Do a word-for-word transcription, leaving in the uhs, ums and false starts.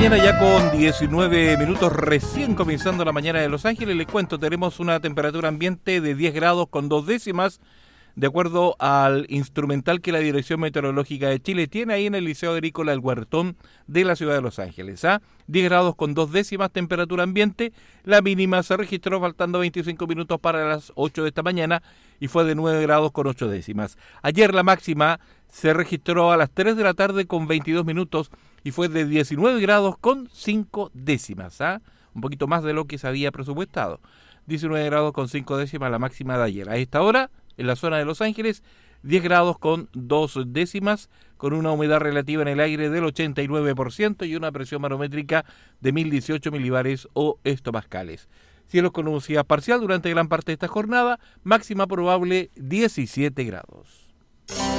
mañana ya con diecinueve minutos, recién comenzando la mañana de Los Ángeles. Les cuento, tenemos una temperatura ambiente de diez grados con dos décimas, de acuerdo al instrumental que la Dirección Meteorológica de Chile tiene ahí en el Liceo Agrícola El Huertón de la ciudad de Los Ángeles. ¿ah? diez grados con dos décimas, temperatura ambiente. La mínima se registró faltando veinticinco minutos para las ocho de esta mañana y fue de nueve grados con ocho décimas. Ayer la máxima se registró a las tres de la tarde con veintidós minutos y fue de diecinueve grados con cinco décimas, ¿ah? Un poquito más de lo que se había presupuestado. diecinueve grados con cinco décimas la máxima de ayer. A esta hora, en la zona de Los Ángeles, diez grados con dos décimas, con una humedad relativa en el aire del ochenta y nueve por ciento y una presión barométrica de mil dieciocho milibares o hectopascales. Cielos con nubosidad parcial durante gran parte de esta jornada, máxima probable diecisiete grados.